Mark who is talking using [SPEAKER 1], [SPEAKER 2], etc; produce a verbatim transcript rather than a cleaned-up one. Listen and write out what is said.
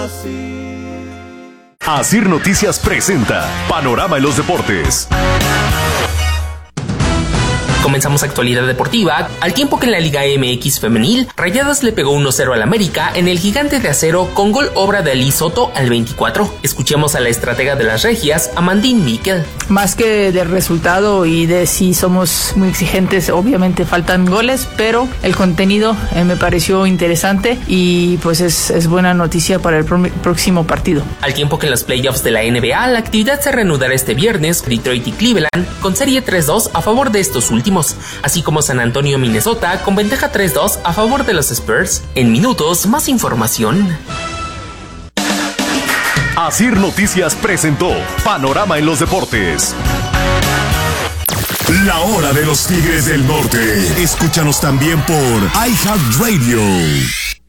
[SPEAKER 1] Asir Noticias presenta Panorama en los Deportes.
[SPEAKER 2] Comenzamos actualidad deportiva, al tiempo que en la Liga M X femenil, Rayadas le pegó uno cero al América en el Gigante de Acero con gol obra de Ali Soto al veinticuatro. Escuchemos a la estratega de las Regias, Amandine Miquel.
[SPEAKER 3] Más que del resultado y de si somos muy exigentes, obviamente faltan goles, pero el contenido eh, me pareció interesante y pues es, es buena noticia para el pro- próximo partido.
[SPEAKER 2] Al tiempo que en los playoffs de la N B A, la actividad se reanudará este viernes, Detroit y Cleveland, con serie tres dos a favor de estos últimos, así como San Antonio, Minnesota, con ventaja tres dos a favor de los Spurs. En minutos, más información.
[SPEAKER 1] Asir Noticias presentó Panorama en los Deportes.
[SPEAKER 4] La hora de los Tigres del Norte. Escúchanos también por iHeartRadio.